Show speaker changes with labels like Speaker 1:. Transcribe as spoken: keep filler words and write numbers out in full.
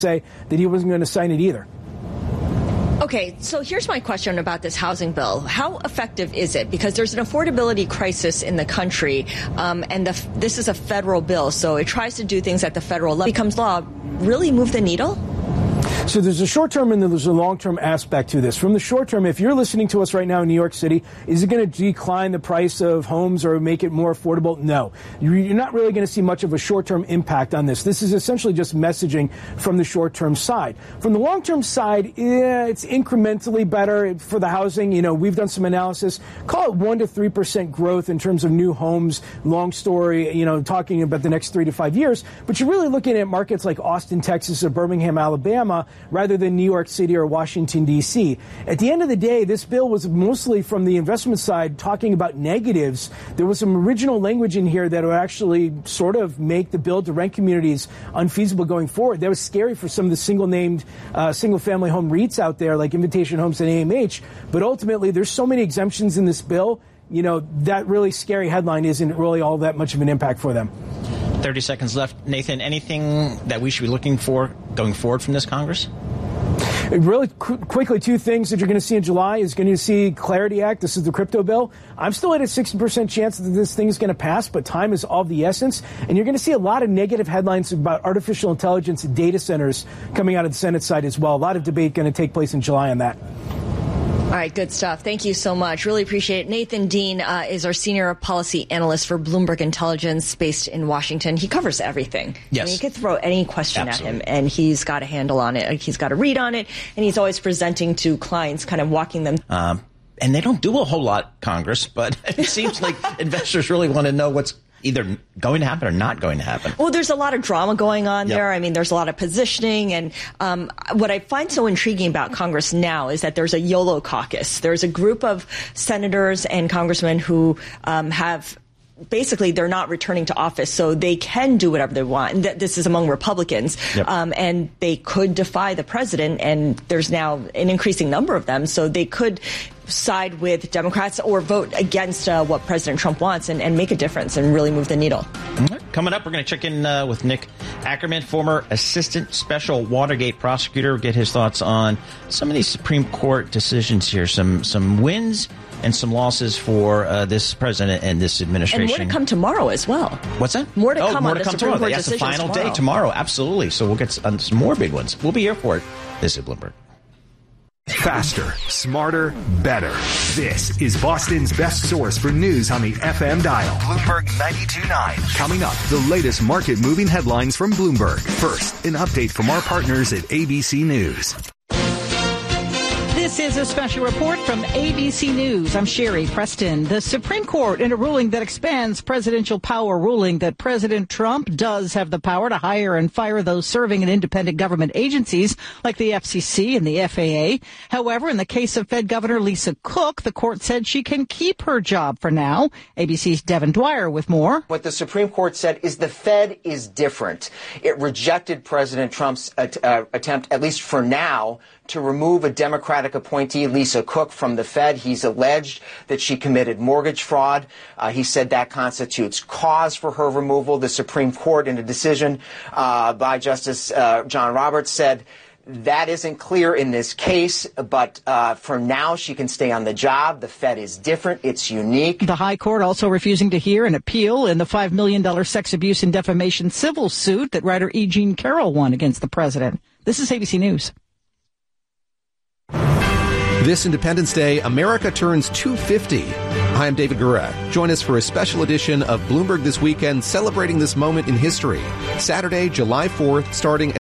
Speaker 1: say that he wasn't going to sign it either.
Speaker 2: Okay, so here's my question about this housing bill. How effective is it? Because there's an affordability crisis in the country, um, and the, this is a federal bill, so it tries to do things at the federal level. It becomes law. Really move the needle?
Speaker 1: So there's a short-term and there's a long-term aspect to this. From the short term, if you're listening to us right now in New York City, is it going to decline the price of homes or make it more affordable? No. You're not really going to see much of a short-term impact on this. This is essentially just messaging from the short-term side. From the long-term side, yeah, it's incrementally better for the housing. You know, we've done some analysis. Call it one to three percent growth in terms of new homes. Long story, you know, talking about the next three to five years. But you're really looking at markets like Austin, Texas, or Birmingham, Alabama, rather than New York City or Washington, D C. At the end of the day, this bill was mostly from the investment side talking about negatives. There was some original language in here that would actually sort of make the build-to-rent communities unfeasible going forward. That was scary for some of the single-named, uh, single-family home REITs out there like Invitation Homes and A M H. But ultimately, there's so many exemptions in this bill, you know, that really scary headline isn't really all that much of an impact for them.
Speaker 3: thirty seconds left. Nathan, anything that we should be looking for going forward from this Congress?
Speaker 1: Really qu- quickly, two things that you're going to see in July is going to see Clarity Act. This is the crypto bill. I'm still at a sixty percent chance that this thing is going to pass, but time is of the essence. And you're going to see a lot of negative headlines about artificial intelligence and data centers coming out of the Senate side as well. A lot of debate going to take place in July on that.
Speaker 2: All right, good stuff. Thank you so much. Really appreciate it. Nathan Dean uh, is our senior policy analyst for Bloomberg Intelligence based in Washington. He covers everything.
Speaker 3: Yes.
Speaker 2: I mean, you could throw any question
Speaker 3: Absolutely.
Speaker 2: at him, and he's got a handle on it. He's got a read on it, and he's always presenting to clients, kind of walking them.
Speaker 3: Um, and they don't do a whole lot, Congress, but it seems like investors really want to know what's either going to happen or not going to happen.
Speaker 2: Well, there's a lot of drama going on
Speaker 3: Yep.
Speaker 2: there. I mean, there's a lot of positioning. And um, what I find so intriguing about Congress now is that there's a YOLO caucus. There's a group of senators and congressmen who um, have basically they're not returning to office, so they can do whatever they want. And th- this is among Republicans.
Speaker 3: Yep.
Speaker 2: Um, and they could defy the president. And there's now an increasing number of them. So they could side with Democrats or vote against uh, what President Trump wants and, and make a difference and really move the needle.
Speaker 3: Coming up, we're going to check in uh, with Nick Ackerman, former assistant special Watergate prosecutor, get his thoughts on some of these Supreme Court decisions here, some some wins and some losses for uh, this president and this administration.
Speaker 2: And more to come tomorrow as well.
Speaker 3: What's that?
Speaker 2: More to
Speaker 3: oh,
Speaker 2: come
Speaker 3: more
Speaker 2: on
Speaker 3: to
Speaker 2: the
Speaker 3: come
Speaker 2: Supreme
Speaker 3: tomorrow.
Speaker 2: Court
Speaker 3: That's the
Speaker 2: decisions
Speaker 3: final
Speaker 2: tomorrow.
Speaker 3: day tomorrow. Absolutely. So we'll get on some more big ones. We'll be here for it. This is Bloomberg.
Speaker 4: Faster, smarter, better. This is Boston's best source for news on the F M dial. Bloomberg ninety-two point nine. Coming up, the latest market-moving headlines from Bloomberg. First, an update from our partners at A B C News.
Speaker 5: This is a special report from A B C News. I'm Sherry Preston. The Supreme Court, in a ruling that expands presidential power, ruling that President Trump does have the power to hire and fire those serving in independent government agencies like the F C C and the F A A. However, in the case of Fed Governor Lisa Cook, the court said she can keep her job for now. A B C's Devin Dwyer with more.
Speaker 6: What the Supreme Court said is the Fed is different. It rejected President Trump's at, uh, attempt, at least for now, to remove a Democratic appointee, Lisa Cook, from the Fed. He's alleged that she committed mortgage fraud. Uh, he said that constitutes cause for her removal. The Supreme Court, in a decision uh, by Justice uh, John Roberts, said that isn't clear in this case, but uh, for now she can stay on the job. The Fed is different. It's unique.
Speaker 5: The High Court also refusing to hear an appeal in the five million dollars sex abuse and defamation civil suit that writer E. Jean Carroll won against the president. This is A B C News.
Speaker 7: This Independence Day, America turns two fifty. I'm David Gura. Join us for a special edition of Bloomberg This Weekend, celebrating this moment in history. Saturday, July fourth, starting